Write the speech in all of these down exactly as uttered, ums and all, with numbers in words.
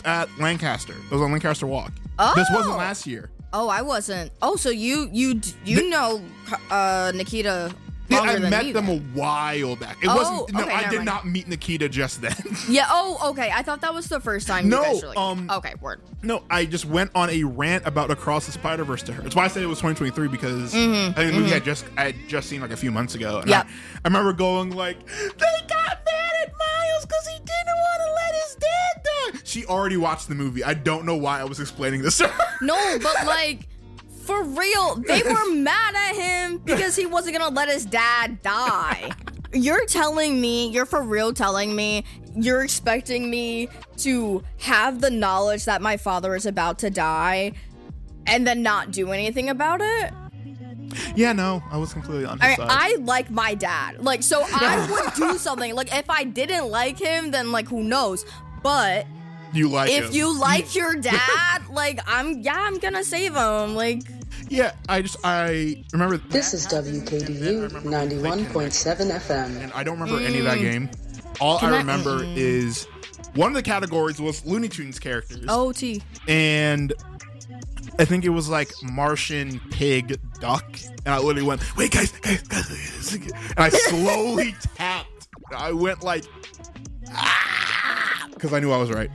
at Lancaster. It was on Lancaster Walk. Oh. This wasn't last year. Oh, I wasn't. Oh, so you you you The- know uh, Nikita Yeah, longer I than met me, them then. a while back. It Oh, wasn't. No, okay, I never did mind. not meet Nikita just then. Yeah. Oh, okay. I thought that was the first time. No, You guys were like, um, okay, word. No, I just went on a rant about Across the Spider-Verse to her. That's why I said it was twenty twenty-three because Mm-hmm, I mean, the movie I just I had just seen like a few months ago. And Yep. I, I remember going like, they got mad at Miles because he didn't want to let his dad die. She already watched the movie. I don't know why I was explaining this to her. No, but like. For real, they were mad at him because he wasn't gonna let his dad die. You're telling me, you're for real telling me, you're expecting me to have the knowledge that my father is about to die and then not do anything about it? Yeah, no, I was completely on his I mean, side. I like my dad. Like, so I would do something. Like, if I didn't like him, then, like, who knows? But you like if him. you like your dad, like, I'm, yeah, I'm gonna save him. Like, Yeah, I just I remember This is W K D U ninety-one point seven F M. and I don't remember any of that game. All I I- remember mm. is one of the categories was Looney Tunes characters. O T. And I think it was like Martian, pig, duck. And I literally went, wait, guys, guys, guys. And I slowly tapped. I went like, ah, because I knew I was right.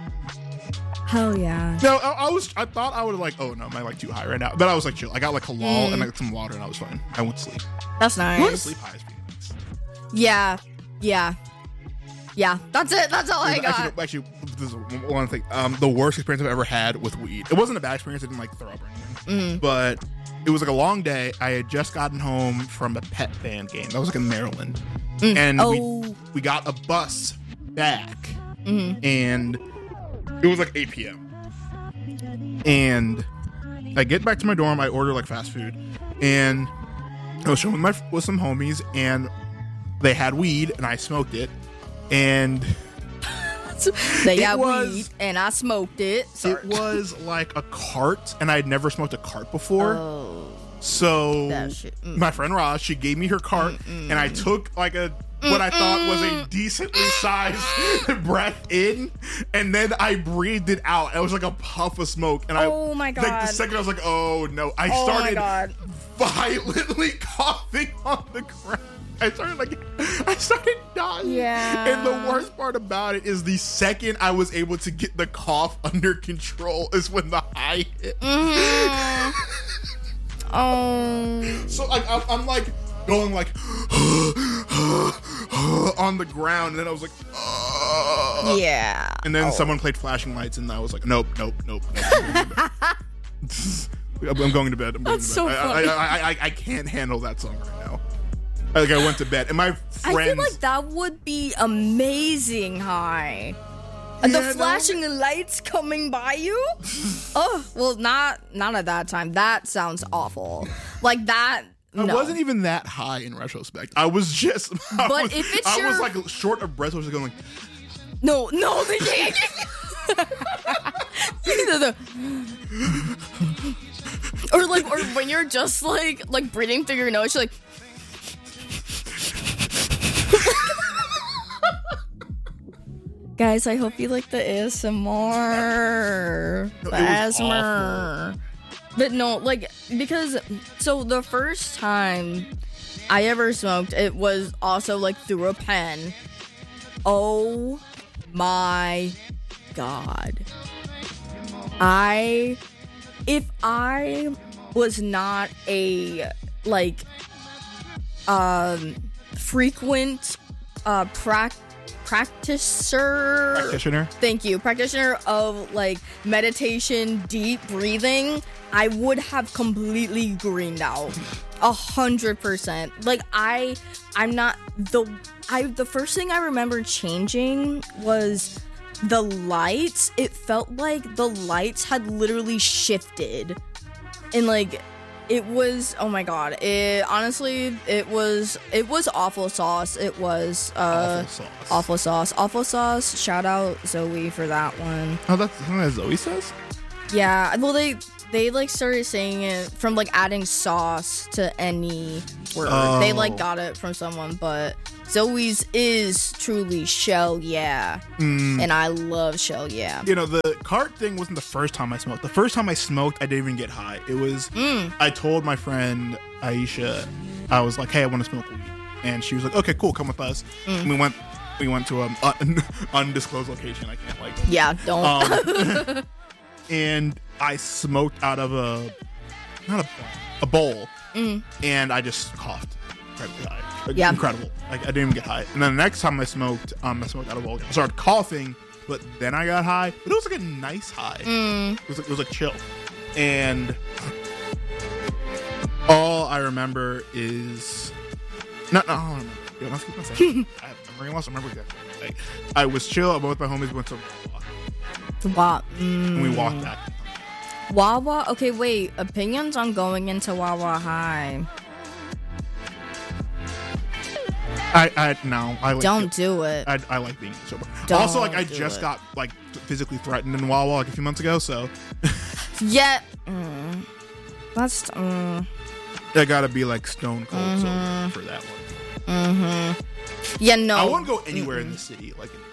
Hell yeah. No, I, I was, I thought I would like, oh no, am I like too high right now? But I was like, chill. I got like halal Mm. and like some water and I was fine. I went to sleep. That's I went to nice. sleep high as Phoenix. Yeah. Yeah. Yeah. That's it. That's all I got. Actually, actually, this is one thing. Um, the worst experience I've ever had with weed. It wasn't a bad experience. I didn't like throw up or anything. Mm. But it was like a long day. I had just gotten home from a pet band game. That was like in Maryland, Mm. and Oh. we we got a bus back, Mhm. and it was like eight p.m. And I get back to my dorm. I order like fast food, and I was showing with my with some homies, and they had weed, and I smoked it, and. They It got was- weed and I smoked it. Sorry. It was like a cart, and I had never smoked a cart before. Oh. So That shit. Mm. my friend Roz, she gave me her cart, and I took like a what I thought was a decently sized breath in, and then I breathed it out. It was like a puff of smoke, and I Oh my like the God. second I was like, oh no! I Oh my started God. violently coughing on the ground. I started like I started dying. Yeah. And the worst part about it is the second I was able to get the cough under control is when the high hit. Mhm. Oh. So like I'm, I'm like going like on the ground, and then I was like, "Ugh." Yeah. And then Oh. someone played flashing lights, and I was like, nope, nope, nope. nope. I'm going to bed. I'm going That's to so bed. I, funny. I, I, I, I can't handle that song right now. Like I went to bed, and my friends. I feel like that would be amazing high. Yeah, the no. flashing lights coming by you? Oh, well, not not at that time. That sounds awful. Like that. I No. wasn't even that high in retrospect. I was just. I But was, if it's I was your- like short of breath. I was just going like. No, no, they can't. No, no. Or like, or when you're just like, like breathing through your nose, you're like. Guys, I hope you like the A S M R. No, The it was A S M R. But no, like, because, so the first time I ever smoked, it was also like through a pen. Oh my God. I, if I was not a, like, um, frequent, uh, prac practicer. Practitioner. Thank you. Practitioner of like meditation, deep breathing, I would have completely greened out. A hundred percent. Like I I'm not the I the first thing I remember changing was the lights. It felt like the lights had literally shifted. And like it was, oh my God, it honestly it was it was awful sauce. It was uh Awful sauce. awful sauce. Awful sauce. Shout out Zoe for that one. Oh, that's something that Zoe says? Yeah, well, they they like started saying it from like adding sauce to any word. Oh. They like got it from someone, but Zoe's is truly Shell Yeah, Mm. and I love Shell Yeah. You know, the cart thing wasn't the first time I smoked. The first time I smoked, I didn't even get high. It was, Mm. I told my friend Aisha, I was like, hey, I want to smoke weed. And she was like, okay, cool, come with us. Mm. And we went we went to an un- undisclosed location. I can't, like... Yeah, don't. Um, and I smoked out of a, not a, a bowl. Mm. And I just coughed. Incredibly high. Like, Yeah. Incredible. Like, I didn't even get high. And then the next time I smoked, um, I smoked out of a bowl. I started coughing, but then I got high. But it was like a nice high. Mm. It was like, it was like chill. And all I remember is not. No, I don't remember. Yo, let's keep on saying. I have memory loss. I remember exactly. Like, I was chill. I went with my homies. Went to Wow. and we Mm. walked back. Wawa. Okay, wait. Opinions on going into Wawa High? I, I no. I like, Don't do it. I, I like being sober. Don't also, like I do just it. got like physically threatened in Wawa like a few months ago, so Yeah. Mm. That's. Mm. I gotta be like stone cold Mm-hmm. sober for that one. Mm-hmm. Yeah. No. I wouldn't go anywhere in the city like in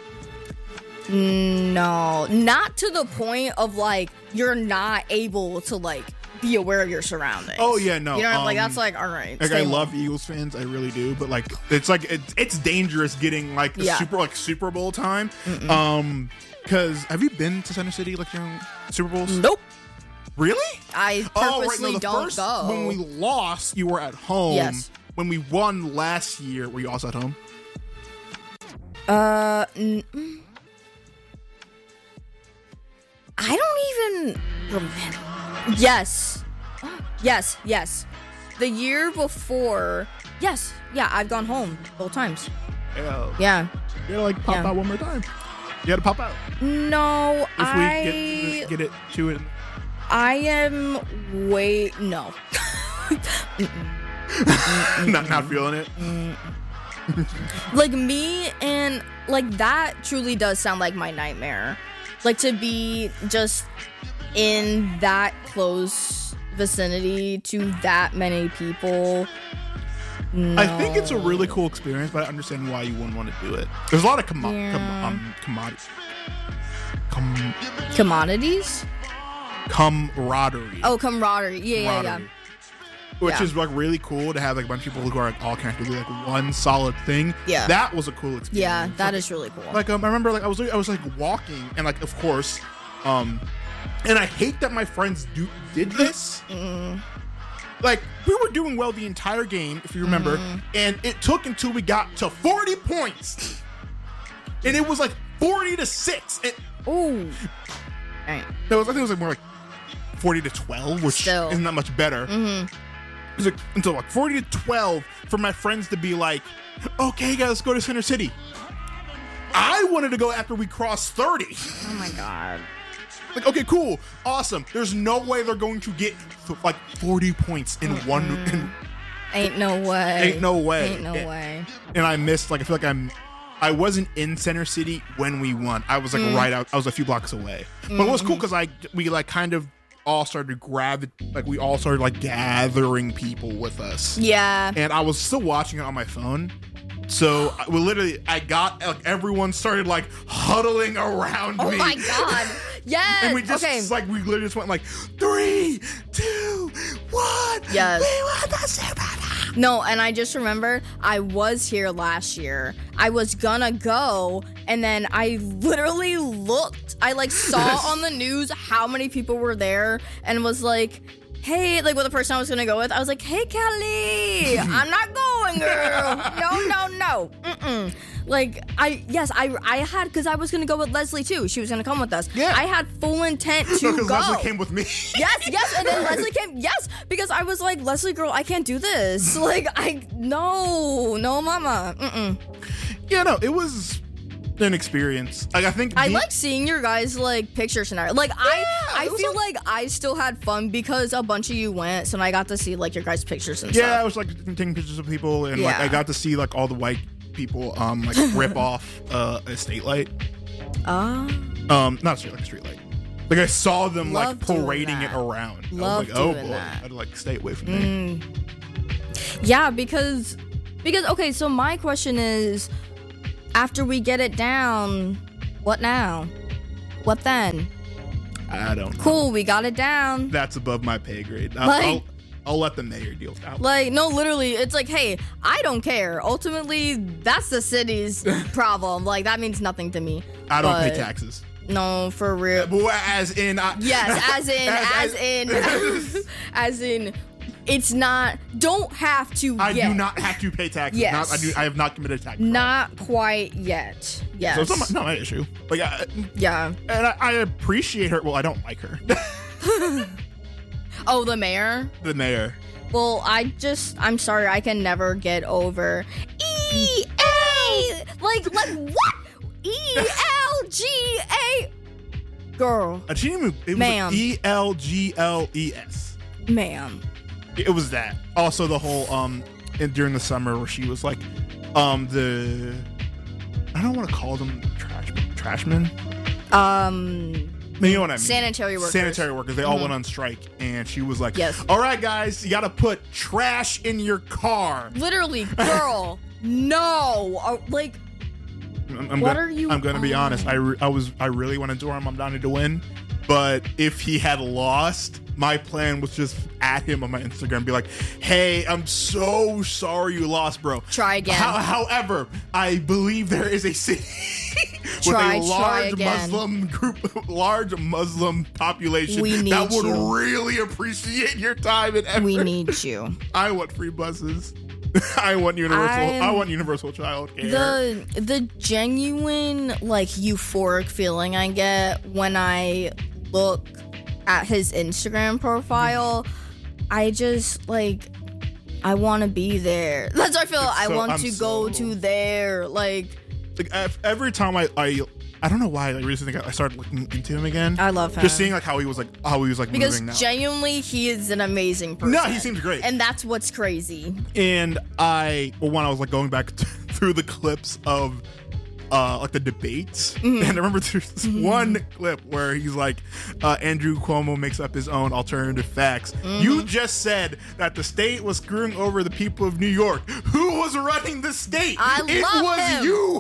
No, not to the point of like you're not able to like be aware of your surroundings. Oh, yeah, no, You know, like um, that's like all right. Like stay I home. love Eagles fans, I really do, but like it's like it's it's dangerous getting like the Yeah. super like Super Bowl time. Um, because have you been to Center City like during Super Bowls? Nope. Really? I Oh, right. purposely No, the don't first go. when we lost, you were at home. Yes. When we won last year, were you also at home? Uh, n- mm. I don't even remember. Yes, yes, yes. The year before, yes, yeah, I've gone home both times. Yeah. Yeah. You gotta like pop Yeah. out one more time. You gotta pop out. No, If we I, get, get it to it. I am way no. not not feeling it. Like me and like that truly does sound like my nightmare. Like to be just in that close vicinity to that many people. No. I think it's a really cool experience, but I understand why you wouldn't want to do it. There's a lot of commo- Yeah. com- um, commodities. Com- Commodities? camaraderie. Oh, camaraderie. Yeah, yeah, yeah. Camaraderie. Which Yeah. is like really cool to have like a bunch of people who are like, all connected to like one solid thing. Yeah. That was a cool experience. Yeah, that like, is really cool. Like um, I remember like I was I was like walking and like of course, um, and I hate that my friends do did this. Mm. Like we were doing well the entire game, if you remember, Mm-hmm. and it took until we got to forty points, and it was like forty to six. It, Ooh. Right. it was I think it was like more like forty to twelve, which Still. isn't that much better. Mm-hmm. It was like until like forty to twelve for my friends to be like, okay, guys, let's go to Center City. I wanted to go after we crossed thirty. Oh my god. Like, okay, cool, awesome. There's no way they're going to get like forty points in Mm-mm. one. In, Ain't no way. Ain't no way. Ain't no And- way. and I missed. Like, I feel like I'm. I wasn't in Center City when we won. I was like Mm. right out. I was a few blocks away. But it was cool because I we like kind of all started grab like we all started like gathering people with us. Yeah. And I was still watching it on my phone. So I, we literally, I got like everyone started like huddling around Oh me. my god. Yes. And we just okay. like we literally just went like three, two, one. Yes. We won the Super Bowl. No, and I just remember I was here last year. I was gonna go, and then I literally looked. I like saw on the news how many people were there, and was like, "Hey," like with the person I was gonna go with. I was like, "Hey, Kelly, I'm not going, girl. No, no, no. Mm-mm." Like I, yes, I, I had because I was gonna go with Leslie too. She was gonna come with us. Yeah. I had full intent to No, because go. Leslie came with me. Yes, yes, and then Leslie came. Yes, because I was like, Leslie, girl, I can't do this. Like, I no, no, mama. Mm-mm. Yeah, no, it was an experience. Like I think I the- like seeing your guys like pictures and everything. Like, I, I it was feel a- like I still had fun because a bunch of you went, so I got to see like your guys' pictures and Yeah, I stuff. was like taking pictures of people, and like Yeah. I got to see like all the white people um like rip off uh, a state light. Ah, Um, not a street like a street light. Like I saw them Love like doing parading that. it around. Love I was like, oh doing boy, that. I'd like stay away from me. Yeah, because because okay, so my question is, after we get it down, what now? What then? I don't know. Cool, we got it down. That's above my pay grade. I'll, Like- I'll, I'll let the mayor deal with that. Like, no, literally, it's like, hey, I don't care. Ultimately, that's the city's problem. Like, that means nothing to me. I don't But- pay taxes. No, for real. But as in, I, Yes, as in, as, in, as in, it's not. Don't have to. I yet. do not have to pay taxes. Yes. Not, I do. I have not committed tax fraud. Not quite yet. Yes. So it's not my, not my issue. Like, I, Yeah. and I, I appreciate her. Well, I don't like her. Oh, the mayor. The mayor. Well, I just, I'm sorry, I can never get over E A. Like, like what? E L G A. Girl, A team. It was Ma'am. E L G L E S. ma'am. It was that. Also, the whole um, and during the summer where she was like, um, the. I don't want to call them trash trashmen. Um, You know what I mean? Sanitary workers. Sanitary workers. They all went on strike, and she was like, Yes. all right, guys, you got to put trash in your car." literally, girl, no. Uh, like, I'm, I'm What go- are you I'm going to be on? honest. I, re- I was I really wanted Zoran Mamdani to win, but if he had lost, my plan was just at him on my Instagram and be like, "Hey, I'm so sorry you lost, bro. Try again." How- however, I believe there is a city with Try- a try large again. Muslim group, large Muslim population We need that would you. really appreciate your time and effort. we need you. I want free buses. I want universal. I'm- I want universal child care. The the genuine like euphoric feeling I get when I look at his Instagram profile, I just like I want to be there. That's how I feel. It's I so- want I'm to go so- to there. Like Like ev- every time I, I, I don't know why. I recently think I started looking into him again. I love him. Just seeing like how he was like how he was like because moving now. genuinely he is an amazing person. No, he seems great. and that's what's crazy. And I, well, when I was like going back through the clips of. Uh, like the debates, Mm-hmm. and I remember there's this one clip where he's like, uh, Andrew Cuomo makes up his own alternative facts. Mm-hmm. You just said that the state was screwing over the people of New York. Who was running the state? I it love was him. you.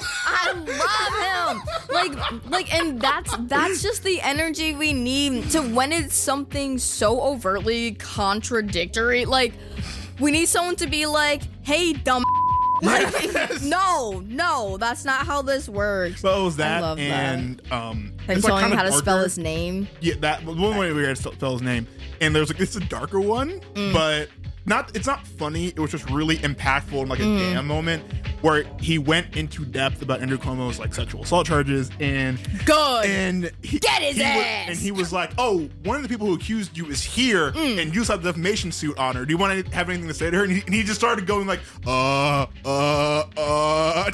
I love him. Like, like, and that's that's just the energy we need to when it's something so overtly contradictory. Like, we need someone to be like, "Hey, dumb." Like, Yes. no, no, that's not how this works. So it was that, love that. and um, I'm it's like telling kind you of how to spell darker. his name. Yeah, that one way we had to spell his name, and there's like it's a darker one, Mm. but not. It's not funny. It was just really impactful in like a Mm. damn moment where he went into depth about Andrew Cuomo's like sexual assault charges, and Good. and he, Get his he was- ass! and he was like, "Oh, one of the people who accused you is here, Mm. and you have the defamation suit on her. Do you want to have anything to say to her?" And he, and he just started going like, "Uh, uh, uh."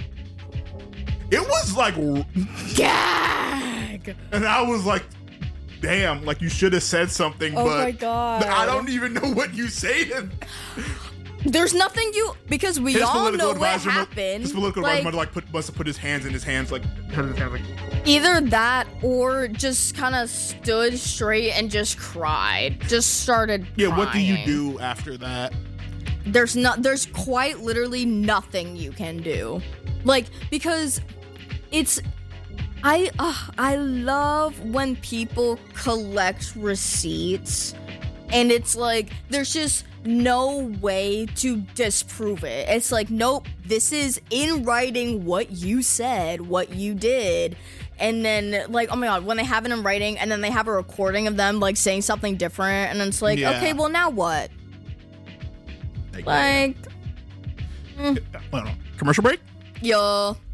It was like, Gag. and I was like, damn, like you should have said something, Oh but my God. I don't even know what you say to There's nothing you because we his all political know what advisor. mu- happened. His political Like, advisor must like put must have put his hands in his hands, like had his hands like. either that or just kind of stood straight and just cried. Just started Yeah, what do you crying. do after that? There's not there's quite literally nothing you can do. Like because it's I uh, I love when people collect receipts and it's like there's just no way to disprove it. It's like, nope, this is in writing what you said, what you did. And then, like, oh my god, when they have it in writing and then they have a recording of them, like, saying something different, and it's like, Yeah. okay, well, now what? Like, Like, I don't know. Commercial break. yo.